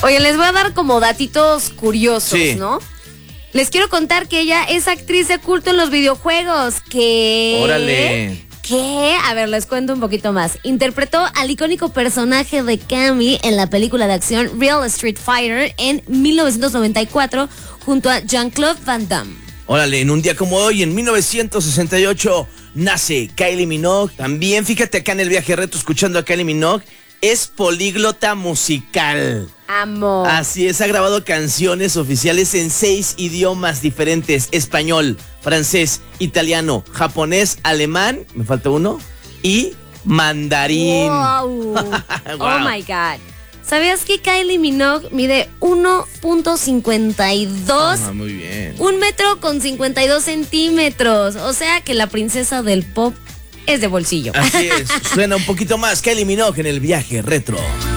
Oye, les voy a dar como datitos curiosos, Sí. ¿no? Les quiero contar que ella es actriz de culto en los videojuegos. Órale. ¿Qué? A ver, les cuento un poquito más. Interpretó al icónico personaje de Cammy en la película de acción Real Street Fighter en 1994 junto a Jean-Claude Van Damme. Órale, en un día como hoy, en 1968, nace Kylie Minogue. También, fíjate acá en el viaje retro, escuchando a Kylie Minogue, es políglota musical. Amo. Así es, ha grabado canciones oficiales en 6 idiomas diferentes: español, francés, italiano, japonés, alemán, me falta uno, y mandarín. Wow. Wow. Oh my God. ¿Sabías que Kylie Minogue mide 1.52? Muy bien. 1.52 metros? O sea que la princesa del pop es de bolsillo. Así es, suena un poquito más Kylie Minogue en el viaje retro.